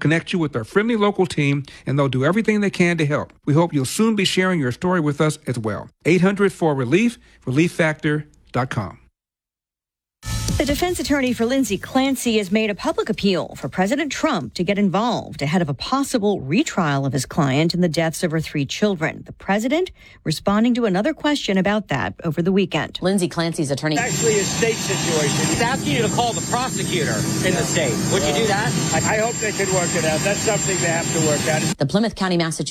connect you with our friendly local team, and they'll do everything they can to help. We hope you'll soon be sharing your story with us as well. 800-4RELIEF, relieffactor.com. The defense attorney for Lindsay Clancy has made a public appeal for President Trump to get involved ahead of a possible retrial of his client in the deaths of her 3 children. The president responding to another question about that over the weekend. Lindsay Clancy's attorney. Actually, a state situation. He's asking you to call the prosecutor in the state. Would you do that? I hope they can work it out. That's something they have to work out. The Plymouth County, Massachusetts